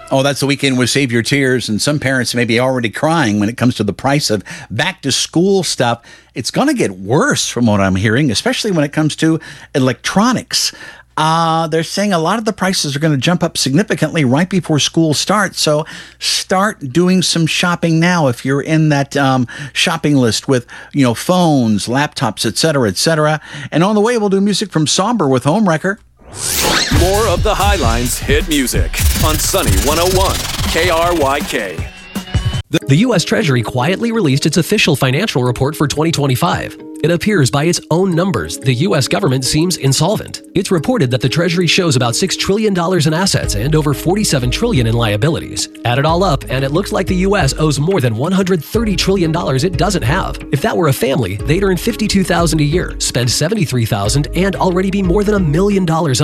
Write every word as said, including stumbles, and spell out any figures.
Oh, that's the weekend with Save Your Tears, and some parents may be already crying when it comes to the price of back-to-school stuff. It's going to get worse from what I'm hearing, especially when it comes to electronics. Uh, they're saying a lot of the prices are going to jump up significantly right before school starts, so start doing some shopping now if you're in that um, shopping list with, you know, phones, laptops, et cetera, et cetera. And on the way, we'll do music from Somber with Homewrecker. More of the Highlines hit music on Sunny one oh one K R Y K. The U S Treasury quietly released its official financial report for twenty twenty-five. It appears by its own numbers, the U S government seems insolvent. It's reported that the Treasury shows about six trillion dollars in assets and over forty-seven trillion dollars in liabilities. Add it all up, and it looks like the U S owes more than one hundred thirty trillion dollars it doesn't have. If that were a family, they'd earn fifty-two thousand dollars a year, spend seventy-three thousand dollars, and already be more than a million dollars